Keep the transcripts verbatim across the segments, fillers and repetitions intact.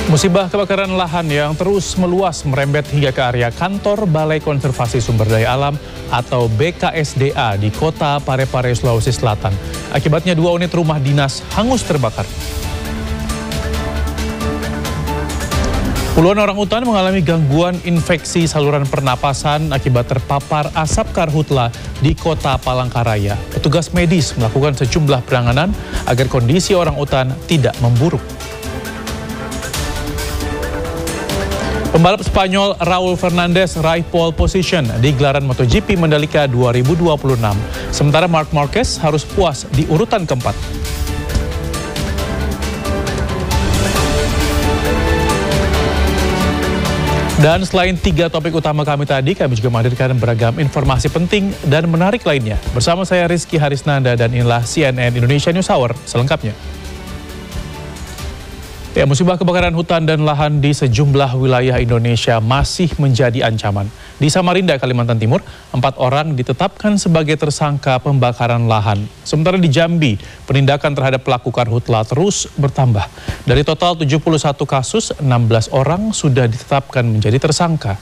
Musibah kebakaran lahan yang terus meluas merembet hingga ke area kantor Balai Konservasi Sumber Daya Alam atau B K S D A di Kota Parepare, Sulawesi Selatan. Akibatnya dua unit rumah dinas hangus terbakar. Puluhan orang utan mengalami gangguan infeksi saluran pernapasan akibat terpapar asap karhutla di Kota Palangkaraya. Petugas medis melakukan sejumlah penanganan agar kondisi orang utan tidak memburuk. Pembalap Spanyol Raul Fernandez raih pole position di gelaran MotoGP Mandalika dua ribu dua puluh enam. Sementara Marc Marquez harus puas di urutan keempat. Dan selain tiga topik utama kami tadi, kami juga menghadirkan beragam informasi penting dan menarik lainnya. Bersama saya Rizky Harisnanda dan inilah C N N Indonesia News Hour selengkapnya. Ya, musibah kebakaran hutan dan lahan di sejumlah wilayah Indonesia masih menjadi ancaman. Di Samarinda, Kalimantan Timur, empat orang ditetapkan sebagai tersangka pembakaran lahan. Sementara di Jambi, penindakan terhadap pelaku karhutla terus bertambah. Dari total tujuh puluh satu kasus, enam belas orang sudah ditetapkan menjadi tersangka.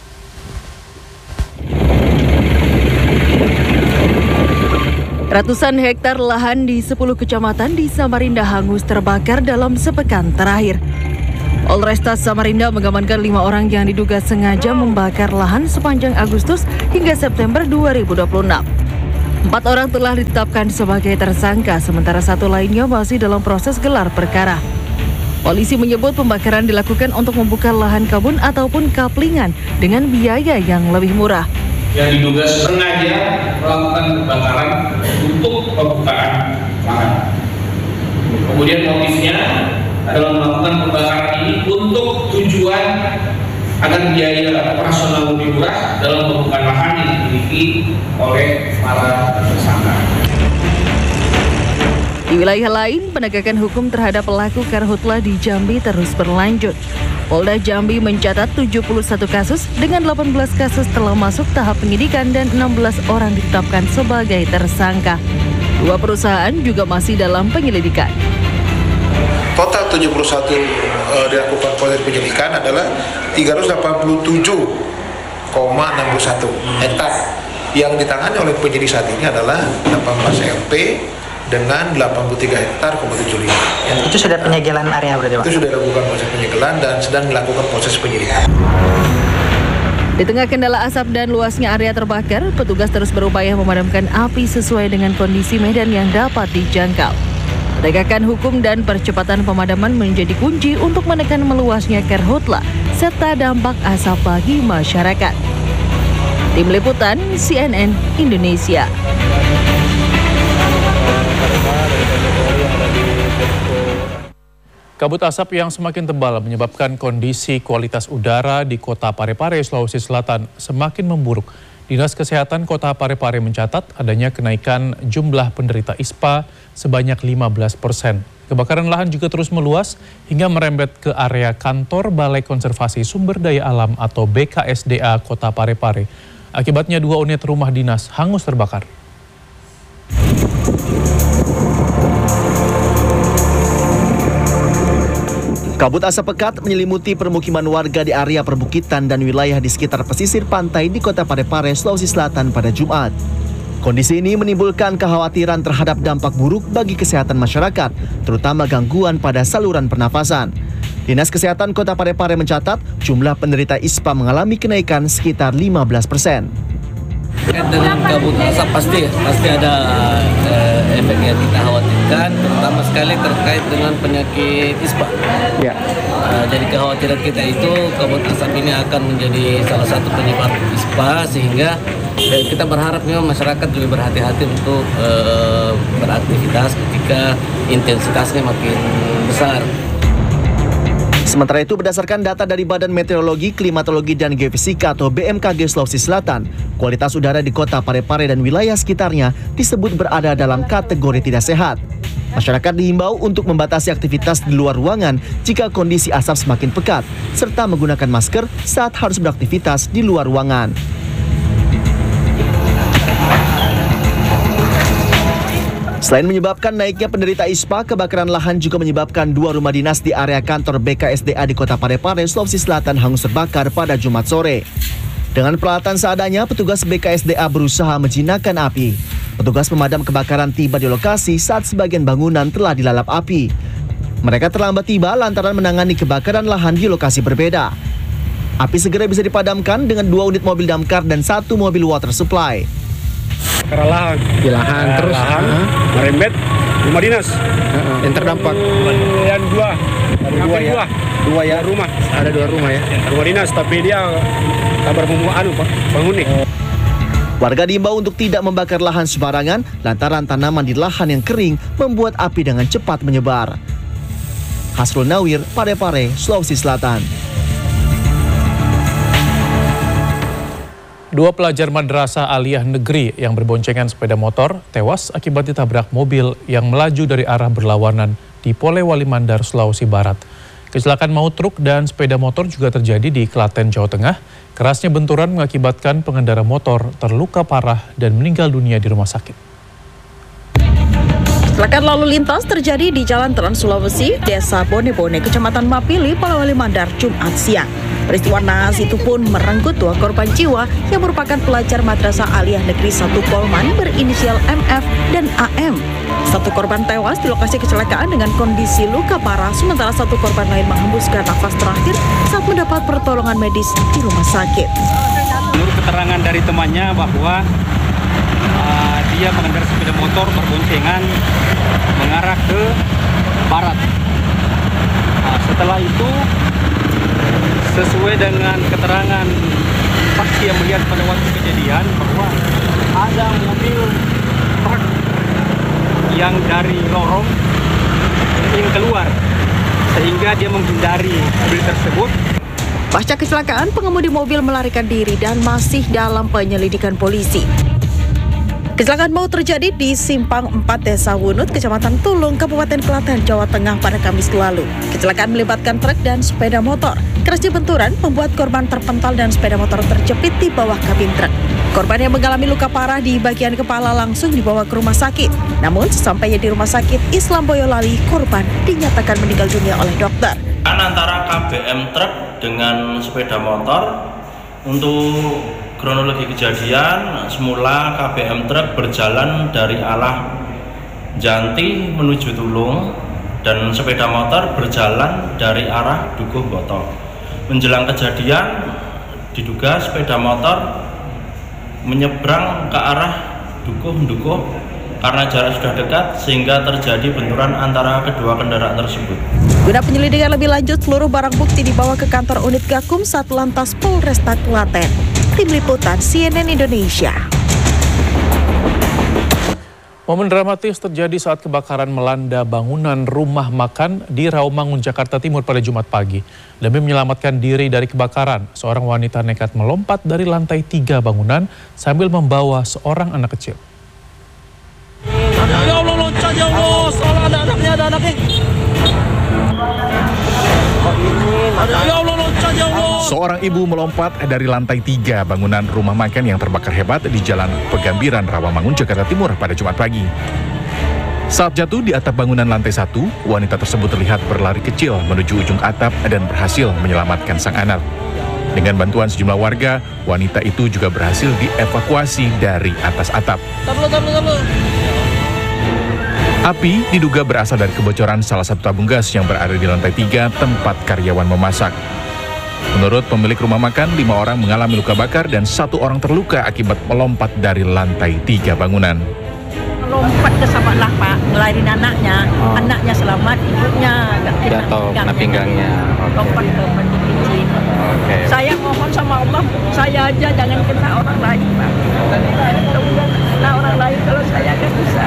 Ratusan hektar lahan di sepuluh kecamatan di Samarinda hangus terbakar dalam sepekan terakhir. Polresta Samarinda mengamankan lima orang yang diduga sengaja membakar lahan sepanjang Agustus hingga September dua ribu dua puluh enam. Empat orang telah ditetapkan sebagai tersangka, sementara satu lainnya masih dalam proses gelar perkara. Polisi menyebut pembakaran dilakukan untuk membuka lahan kebun ataupun kaplingan dengan biaya yang lebih murah. Yang diduga sengaja melakukan kebakaran untuk pembukaan lahan. Kemudian motifnya adalah melakukan pembakaran ini untuk tujuan agar biaya operasional lebih murah dalam pembukaan lahan yang dimiliki oleh para tersangka. Di wilayah lain, penegakan hukum terhadap pelaku karhutla di Jambi terus berlanjut. Polda Jambi mencatat tujuh puluh satu kasus dengan delapan belas kasus telah masuk tahap penyidikan dan enam belas orang ditetapkan sebagai tersangka. Dua perusahaan juga masih dalam penyelidikan. Total tujuh puluh satu uh, dilakukan proses penyidikan adalah tiga ratus delapan puluh tujuh koma enam puluh satu hektar. Yang ditangani oleh penyidik saat ini adalah delapan belas L P dengan delapan puluh tiga hektar koma tujuh lima. Ya. Itu sudah penyegelan area berarti Pak? Itu sudah dilakukan proses penyegelan dan sedang dilakukan proses penyidikan. Di tengah kendala asap dan luasnya area terbakar, petugas terus berupaya memadamkan api sesuai dengan kondisi medan yang dapat dijangkau. Penegakan hukum dan percepatan pemadaman menjadi kunci untuk menekan meluasnya karhutla serta dampak asap bagi masyarakat. Tim Liputan C N N Indonesia. Kabut asap yang semakin tebal menyebabkan kondisi kualitas udara di Kota Parepare, Sulawesi Selatan semakin memburuk. Dinas Kesehatan Kota Parepare mencatat adanya kenaikan jumlah penderita I S P A sebanyak lima belas persen. Kebakaran lahan juga terus meluas hingga merembet ke area kantor Balai Konservasi Sumber Daya Alam atau B K S D A Kota Parepare. Akibatnya dua unit rumah dinas hangus terbakar. Kabut asap pekat menyelimuti permukiman warga di area perbukitan dan wilayah di sekitar pesisir pantai di Kota Parepare, Sulawesi Selatan pada Jumat. Kondisi ini menimbulkan kekhawatiran terhadap dampak buruk bagi kesehatan masyarakat, terutama gangguan pada saluran pernafasan. Dinas Kesehatan Kota Parepare mencatat jumlah penderita I S P A mengalami kenaikan sekitar lima belas persen. Terkait dengan kabut asap pasti pasti ada eh, efek yang kita khawatirkan, terutama sekali terkait dengan penyakit I S P A. Ya. Uh, jadi kekhawatiran kita itu kabut asap ini akan menjadi salah satu penyebab I S P A, sehingga eh, kita berharap memang masyarakat lebih berhati-hati untuk uh, beraktivitas ketika intensitasnya makin besar. Sementara itu, berdasarkan data dari Badan Meteorologi, Klimatologi, dan Geofisika atau B M K G Sulawesi Selatan, kualitas udara di Kota Parepare dan wilayah sekitarnya disebut berada dalam kategori tidak sehat. Masyarakat dihimbau untuk membatasi aktivitas di luar ruangan jika kondisi asap semakin pekat, serta menggunakan masker saat harus beraktivitas di luar ruangan. Selain menyebabkan naiknya penderita ispa, kebakaran lahan juga menyebabkan dua rumah dinas di area kantor B K S D A di Kota Parepare, Sulawesi Selatan hangus terbakar pada Jumat sore. Dengan peralatan seadanya, petugas B K S D A berusaha menjinakkan api. Petugas pemadam kebakaran tiba di lokasi saat sebagian bangunan telah dilalap api. Mereka terlambat tiba lantaran menangani kebakaran lahan di lokasi berbeda. Api segera bisa dipadamkan dengan dua unit mobil damkar dan satu mobil water supply. Kebakaran lahan, di lahan uh, terus lahan, uh, merembet rumah dinas. Uh, uh, yang terdampak. Yang dua, dua ya. Dua, dua ya. Rumah. Ada dua rumah ya. Rumah dinas, tapi dia kabar pembukaan pak penghuni. Warga diimbau untuk tidak membakar lahan sembarangan lantaran tanaman di lahan yang kering membuat api dengan cepat menyebar. Hasrul Nawir, Parepare, Sulawesi Selatan. Dua pelajar madrasah aliyah negeri yang berboncengan sepeda motor tewas akibat ditabrak mobil yang melaju dari arah berlawanan di Polewali Mandar, Sulawesi Barat. Kecelakaan maut truk dan sepeda motor juga terjadi di Klaten, Jawa Tengah. Kerasnya benturan mengakibatkan pengendara motor terluka parah dan meninggal dunia di rumah sakit. Kecelakaan lalu lintas terjadi di Jalan Trans Sulawesi, Desa Bone-Bone, Kecamatan Mapili, Polewali Mandar, Jumat siang. Peristiwa naas itu pun merenggut dua korban jiwa yang merupakan pelajar Madrasah Aliyah Negeri satu Polman berinisial M F dan A M. Satu korban tewas di lokasi kecelakaan dengan kondisi luka parah, sementara satu korban lain menghembuskan nafas terakhir saat mendapat pertolongan medis di rumah sakit. Menurut keterangan dari temannya bahwa uh, dia mengendarai sepeda motor berboncengan mengarah ke barat. Nah, setelah itu, sesuai dengan keterangan saksi yang melihat pada waktu kejadian bahwa ada mobil truk yang dari lorong ingin keluar sehingga dia menghindari mobil tersebut. Pasca kecelakaan, pengemudi mobil melarikan diri dan masih dalam penyelidikan polisi. Kecelakaan maut terjadi di Simpang empat Desa Wunut, Kecamatan Tulung, Kabupaten Klaten, Jawa Tengah pada Kamis lalu. Kecelakaan melibatkan truk dan sepeda motor. Kerasnya benturan membuat korban terpental dan sepeda motor terjepit di bawah kabin truk. Korban yang mengalami luka parah di bagian kepala langsung dibawa ke rumah sakit. Namun sesampainya di rumah sakit Islam Boyolali, korban dinyatakan meninggal dunia oleh dokter. Antara K B M truk dengan sepeda motor, untuk kronologi kejadian, semula K B M truk berjalan dari arah Janti menuju Tulung dan sepeda motor berjalan dari arah Dukuh Boto. Menjelang kejadian, diduga sepeda motor menyeberang ke arah Dukuh-Dukuh karena jarak sudah dekat sehingga terjadi benturan antara kedua kendaraan tersebut. Guna penyelidikan lebih lanjut, seluruh barang bukti dibawa ke kantor unit Gakum Satlantas Polresta Klaten. Tim Liputan C N N Indonesia. Momen dramatis terjadi saat kebakaran melanda bangunan rumah makan di Rawamangun, Jakarta Timur pada Jumat pagi. Demi menyelamatkan diri dari kebakaran, seorang wanita nekat melompat dari lantai tiga bangunan sambil membawa seorang anak kecil. Ya Allah, loncat ya Allah, soalnya ada anaknya, ada anaknya. Ya Allah, loncat ya Allah. Seorang ibu melompat dari lantai tiga bangunan rumah makan yang terbakar hebat di Jalan Pegambiran, Rawamangun, Jakarta Timur pada Jumat pagi. Saat jatuh di atap bangunan lantai satu, wanita tersebut terlihat berlari kecil menuju ujung atap dan berhasil menyelamatkan sang anak. Dengan bantuan sejumlah warga, wanita itu juga berhasil dievakuasi dari atas atap. Tablo, tablo, tablo. Api diduga berasal dari kebocoran salah satu tabung gas yang berada di lantai tiga tempat karyawan memasak. Menurut pemilik rumah makan, lima orang mengalami luka bakar dan satu orang terluka akibat melompat dari lantai tiga bangunan. Lompat ke sama lah Pak, ngelarin anaknya, oh. Anaknya selamat, ibunya nggak kena jatuh, kena pinggangnya. Okay. Lompat ke mandi kecil. Okay. Saya mohon sama Allah, saya aja jangan kena orang lain Pak. Kena orang lain kalau saya kan bisa.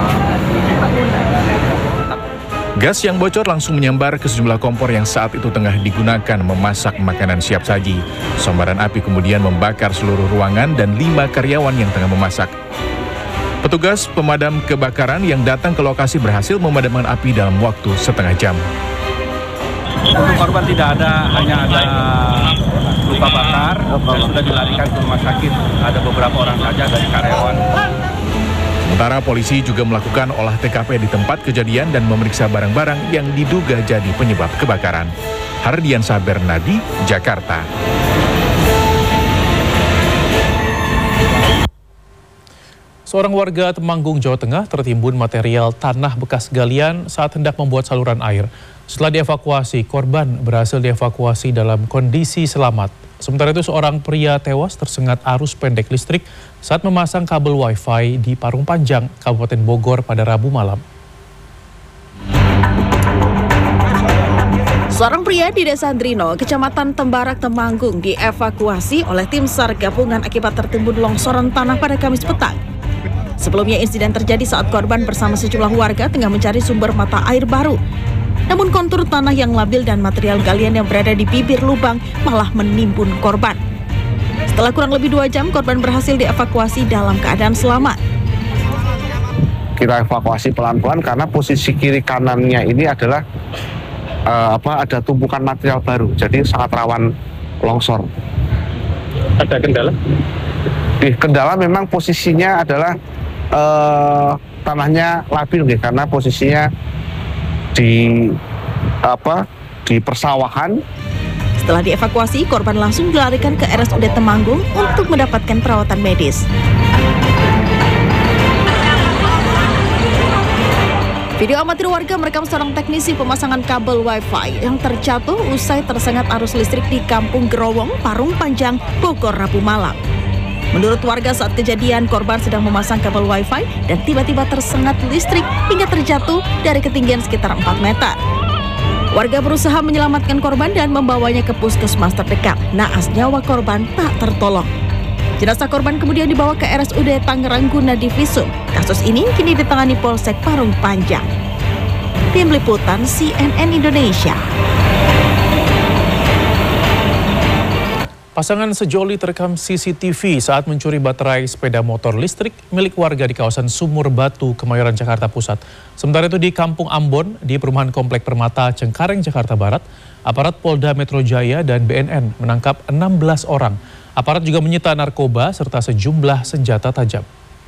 Gas yang bocor langsung menyambar ke sejumlah kompor yang saat itu tengah digunakan memasak makanan siap saji. Sambaran api kemudian membakar seluruh ruangan dan lima karyawan yang tengah memasak. Petugas pemadam kebakaran yang datang ke lokasi berhasil memadamkan api dalam waktu setengah jam. Untuk korban tidak ada, hanya ada luka bakar dan sudah dilarikan ke rumah sakit. Ada beberapa orang saja dari karyawan. Sementara polisi juga melakukan olah T K P di tempat kejadian dan memeriksa barang-barang yang diduga jadi penyebab kebakaran. Hardiansyah Bernadi, Jakarta. Seorang warga Temanggung, Jawa Tengah tertimbun material tanah bekas galian saat hendak membuat saluran air. Setelah dievakuasi, korban berhasil dievakuasi dalam kondisi selamat. Sementara itu seorang pria tewas tersengat arus pendek listrik saat memasang kabel wifi di Parung Panjang, Kabupaten Bogor pada Rabu malam. Seorang pria di Desa Andrino, Kecamatan Tembarak, Temanggung dievakuasi oleh tim SAR gabungan akibat tertimbun longsoran tanah pada Kamis petang. Sebelumnya insiden terjadi saat korban bersama sejumlah warga tengah mencari sumber mata air baru. Namun kontur tanah yang labil dan material galian yang berada di bibir lubang malah menimbun korban. Setelah kurang lebih dua jam, korban berhasil dievakuasi dalam keadaan selamat. Kita evakuasi pelan-pelan karena posisi kiri kanannya ini adalah uh, apa ada tumpukan material baru, jadi sangat rawan longsor. Ada kendala? Di kendala memang posisinya adalah uh, tanahnya labil, gitu, karena posisinya di apa di persawahan. Setelah dievakuasi, korban langsung dilarikan ke R S U D Temanggung untuk mendapatkan perawatan medis. Video amatir warga merekam seorang teknisi pemasangan kabel wifi yang terjatuh usai tersengat arus listrik di Kampung Gerowong, Parung Panjang, Bogor, Rabu malam. Menurut warga saat kejadian, korban sedang memasang kabel wifi dan tiba-tiba tersengat listrik hingga terjatuh dari ketinggian sekitar empat meter. Warga berusaha menyelamatkan korban dan membawanya ke puskesmas terdekat. Naas nyawa korban tak tertolong. Jenazah korban kemudian dibawa ke R S U D Tangerang guna divisum. Kasus ini kini ditangani Polsek Parung Panjang. Tim Liputan C N N Indonesia. Pasangan sejoli terekam C C T V saat mencuri baterai sepeda motor listrik milik warga di kawasan Sumur Batu, Kemayoran, Jakarta Pusat. Sementara itu di Kampung Ambon, di perumahan Komplek Permata, Cengkareng, Jakarta Barat, aparat Polda Metro Jaya dan B N N menangkap enam belas orang. Aparat juga menyita narkoba serta sejumlah senjata tajam.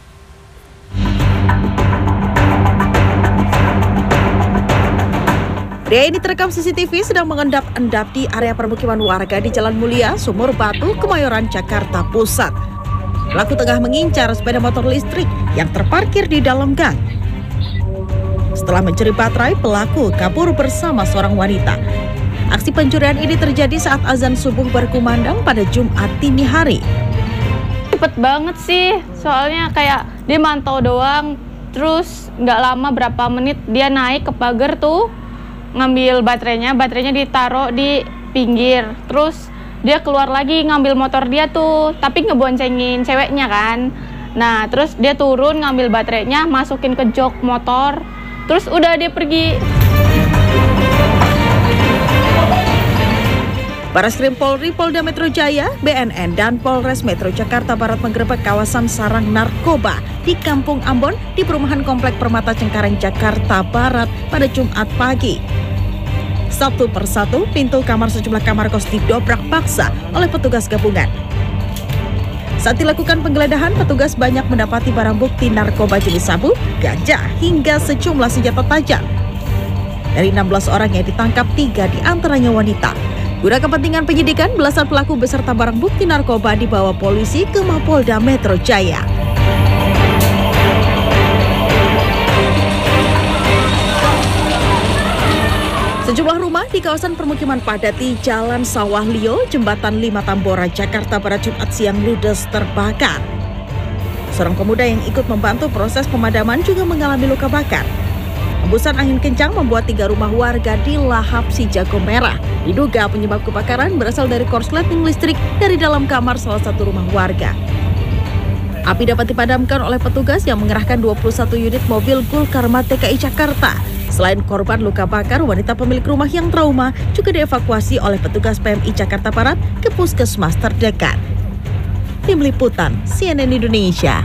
Pria ini terekam C C T V sedang mengendap-endap di area permukiman warga di Jalan Mulia, Sumur Batu, Kemayoran, Jakarta Pusat. Pelaku tengah mengincar sepeda motor listrik yang terparkir di dalam gang. Setelah mencuri baterai, pelaku kabur bersama seorang wanita. Aksi pencurian ini terjadi saat azan subuh berkumandang pada Jumat dini hari. Cepet banget sih, soalnya kayak dia mantau doang, terus nggak lama berapa menit dia naik ke pagar tuh, ngambil baterainya, baterainya ditaruh di pinggir, terus dia keluar lagi ngambil motor dia tuh, tapi ngeboncengin ceweknya kan. Nah, terus dia turun ngambil baterainya, masukin ke jok motor, terus udah dia pergi. Bareskrim Polri, Polda Metro Jaya, B N N, dan Polres Metro Jakarta Barat menggerebek kawasan sarang narkoba di Kampung Ambon di perumahan Komplek Permata Cengkareng, Jakarta Barat pada Jumat pagi. Satu persatu pintu kamar sejumlah kamar kos didobrak paksa oleh petugas gabungan. Saat dilakukan penggeledahan, petugas banyak mendapati barang bukti narkoba jenis sabu, ganja, hingga sejumlah senjata tajam. Dari enam belas orang yang ditangkap, tiga diantaranya wanita. Guna kepentingan penyidikan, belasan pelaku beserta barang bukti narkoba dibawa polisi ke Mapolda Metro Jaya. Sejumlah rumah di kawasan permukiman padat di Jalan Sawah Lio, Jembatan lima Tambora, Jakarta Barat Jumat siang ludes terbakar. Seorang pemuda yang ikut membantu proses pemadaman juga mengalami luka bakar. Hembusan angin kencang membuat tiga rumah warga dilahap si jago merah. Diduga penyebab kebakaran berasal dari korsleting listrik dari dalam kamar salah satu rumah warga. Api dapat dipadamkan oleh petugas yang mengerahkan dua puluh satu unit mobil Gulkarmat D K I Jakarta. Selain korban luka bakar, wanita pemilik rumah yang trauma juga dievakuasi oleh petugas P M I Jakarta Barat ke puskesmas terdekat. Tim Liputan C N N Indonesia.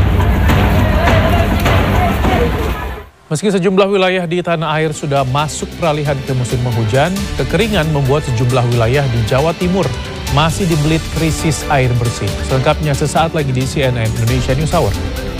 Meski sejumlah wilayah di tanah air sudah masuk peralihan ke musim penghujan, kekeringan membuat sejumlah wilayah di Jawa Timur masih dibelit krisis air bersih. Selengkapnya sesaat lagi di C N N Indonesia News Hour.